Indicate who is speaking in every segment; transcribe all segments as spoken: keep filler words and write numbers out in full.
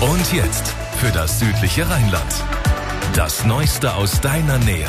Speaker 1: Und jetzt für das südliche Rheinland. Das Neueste aus deiner Nähe.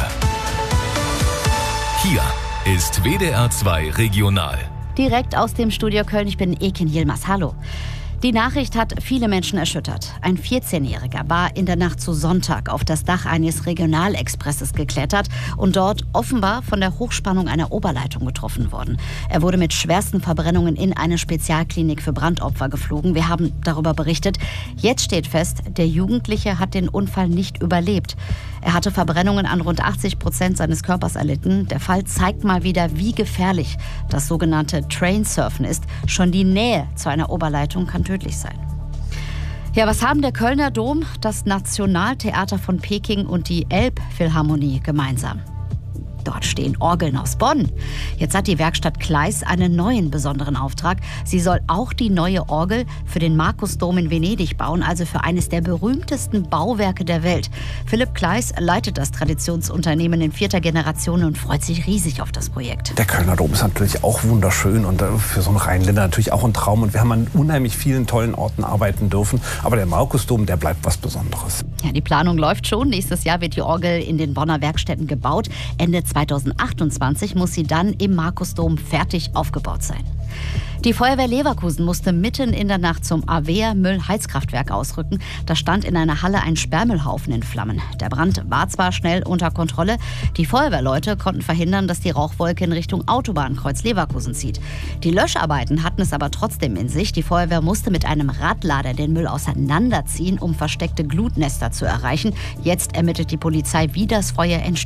Speaker 1: Hier ist W D R zwei Regional.
Speaker 2: Direkt aus dem Studio Köln, ich bin Ekin Yilmaz. Hallo. Die Nachricht hat viele Menschen erschüttert. Ein vierzehnjähriger war in der Nacht zu Sonntag auf das Dach eines Regionalexpresses geklettert und dort offenbar von der Hochspannung einer Oberleitung getroffen worden. Er wurde mit schwersten Verbrennungen in eine Spezialklinik für Brandopfer geflogen. Wir haben darüber berichtet. Jetzt steht fest, der Jugendliche hat den Unfall nicht überlebt. Er hatte Verbrennungen an rund achtzig Prozent seines Körpers erlitten. Der Fall zeigt mal wieder, wie gefährlich das sogenannte Trainsurfen ist. Schon die Nähe zu einer Oberleitung kann tödlich sein. Ja, was haben der Kölner Dom, das Nationaltheater von Peking und die Elbphilharmonie gemeinsam? Dort stehen Orgeln aus Bonn. Jetzt hat die Werkstatt Kleis einen neuen besonderen Auftrag. Sie soll auch die neue Orgel für den Markusdom in Venedig bauen, also für eines der berühmtesten Bauwerke der Welt. Philipp Kleis leitet das Traditionsunternehmen in vierter Generation und freut sich riesig auf das Projekt.
Speaker 3: Der Kölner Dom ist natürlich auch wunderschön und für so einen Rheinländer natürlich auch ein Traum. Und wir haben an unheimlich vielen tollen Orten arbeiten dürfen. Aber der Markusdom, der bleibt was Besonderes.
Speaker 2: Ja, die Planung läuft schon. Nächstes Jahr wird die Orgel in den Bonner Werkstätten gebaut. Ende zweitausendachtundzwanzig muss sie dann im Markusdom fertig aufgebaut sein. Die Feuerwehr Leverkusen musste mitten in der Nacht zum Avea-Müllheizkraftwerk ausrücken. Da stand in einer Halle ein Sperrmüllhaufen in Flammen. Der Brand war zwar schnell unter Kontrolle. Die Feuerwehrleute konnten verhindern, dass die Rauchwolke in Richtung Autobahnkreuz Leverkusen zieht. Die Löscharbeiten hatten es aber trotzdem in sich. Die Feuerwehr musste mit einem Radlader den Müll auseinanderziehen, um versteckte Glutnester zu erreichen. Jetzt ermittelt die Polizei, wie das Feuer entsteht.